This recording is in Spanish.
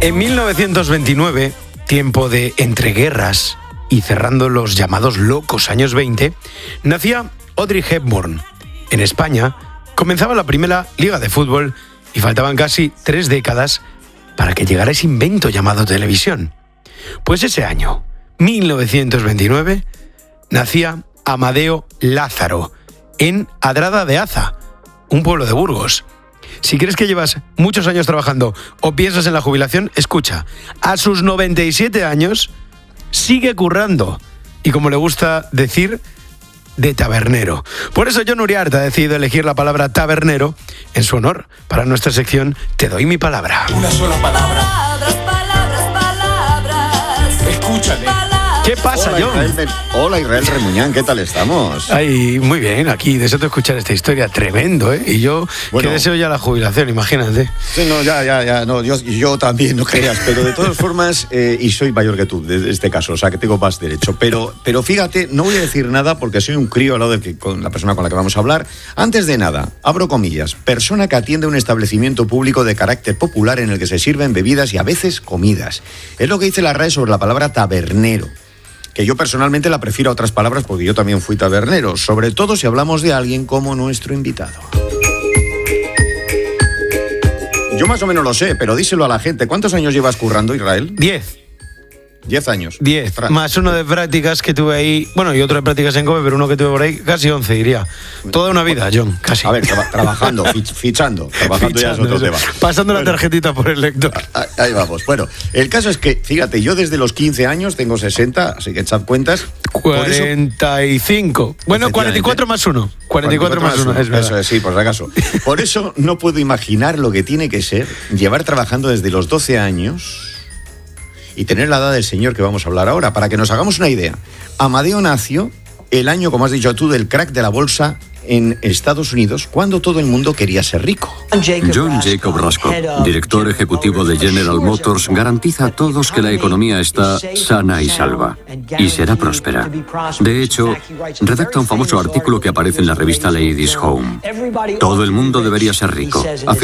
En 1929, tiempo de entreguerras y cerrando los llamados locos años 20, nacía Audrey Hepburn. En España comenzaba la primera liga de fútbol y faltaban casi 3 décadas para que llegara ese invento llamado televisión. Pues ese año, 1929, nacía Amadeo Lázaro en Adrada de Aza, un pueblo de Burgos. Si crees que llevas muchos años trabajando o piensas en la jubilación, escucha, a sus 97 años sigue currando y, como le gusta decir, de tabernero. Por eso Jon Uriarte ha decidido elegir la palabra tabernero en su honor. Para nuestra sección Te doy mi palabra. Una sola palabra. Palabras. Escúchame. ¿Qué pasa, Jon? Hola, Israel Remuñán, ¿qué tal estamos? Ay, muy bien, aquí deseo escuchar esta historia, tremendo, ¿eh? Y yo, que deseo ya la jubilación, imagínate. Sí, no, ya, no, yo también, no creas, pero de todas formas, y soy mayor que tú, en este caso, o sea, que tengo más derecho, pero fíjate, no voy a decir nada porque soy un crío al lado con la persona con la que vamos a hablar. Antes de nada, abro comillas, persona que atiende un establecimiento público de carácter popular en el que se sirven bebidas y a veces comidas. Es lo que dice la RAE sobre la palabra tabernero, que yo personalmente la prefiero a otras palabras porque yo también fui tabernero, sobre todo si hablamos de alguien como nuestro invitado. Yo más o menos lo sé, pero díselo a la gente. ¿Cuántos años llevas currando, Israel? 10. 10 años. 10, más uno de prácticas que tuve ahí, bueno, y otro de prácticas en COPE, pero uno que tuve por ahí, casi 11, diría. Toda una vida, Jon, casi. A ver, trabajando, fichando ya es otro tema. Pasando la tarjetita por el lector. Ahí vamos. Bueno, el caso es que, fíjate, yo desde los 15 años tengo 60, así que echad cuentas. 45. Bueno, 44 más 1. 44 más 1, es verdad. Eso es, sí, por si acaso. Por eso no puedo imaginar lo que tiene que ser llevar trabajando desde los 12 años y tener la edad del señor que vamos a hablar ahora. Para que nos hagamos una idea, Amadeo nació el año, como has dicho tú, del crack de la bolsa en Estados Unidos, cuando todo el mundo quería ser rico. John Jacob Roscoe, director ejecutivo de General Motors, garantiza a todos que la economía está sana y salva, y será próspera. De hecho, redacta un famoso artículo que aparece en la revista Ladies Home. Todo el mundo debería ser rico.